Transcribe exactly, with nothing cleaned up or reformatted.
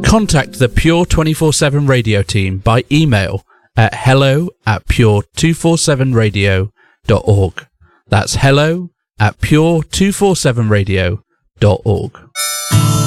Contact the Pure twenty-four seven Radio team by email at hello at pure two forty-seven radio dot org. That's hello at pure two forty-seven radio dot org.